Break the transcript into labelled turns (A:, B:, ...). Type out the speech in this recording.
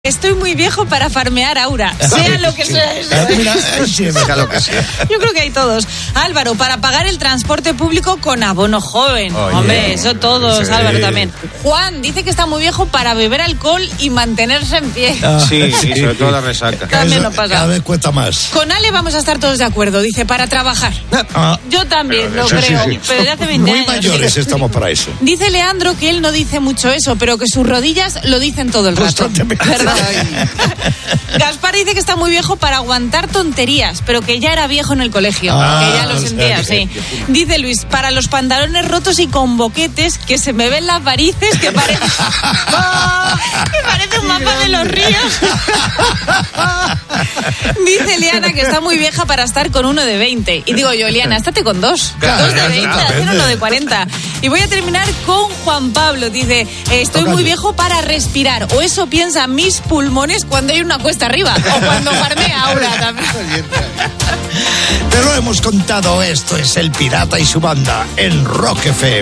A: Estoy muy viejo para farmear Aura, sea lo que sea eso.
B: Mira, sí, sea lo que sea.
A: Yo creo que hay todos. Álvaro, para pagar el transporte público con abono joven.
B: Oye,
A: hombre, eso todos,
B: sí.
A: Álvaro también. Juan dice que está muy viejo para beber alcohol y mantenerse en pie.
C: Sí, sobre todo la resaca.
A: También nos pasa.
B: Cada vez cuesta más.
A: Con Ale vamos a estar todos de acuerdo, dice, para trabajar. Yo también lo creo, pero ya hace 20
B: Muy
A: años.
B: mayores estamos para eso.
A: Dice Leandro que él no dice mucho eso, pero que sus rodillas lo dicen todo el rato.
B: Constantemente.
A: ¿Verdad? Gaspar dice que está muy viejo para aguantar tonterías, pero que ya era viejo en el colegio, que ya lo sentía, sí. Dice Luis, para los pantalones rotos y con boquetes, que se me ven las varices, que parece... que parece un mapa de los ríos. Dice Liana que está muy vieja para estar con uno de 20. Y digo yo, Liana, estate con dos.
B: Claro,
A: Dos de 20, hacer uno de 40. Y voy a terminar con Juan Pablo. Dice, estoy muy viejo para respirar. O eso piensan mis pulmones cuando hay una cuesta arriba. O cuando farmea Aura también.
B: Te lo hemos contado, esto es El Pirata y su banda en Rock FM.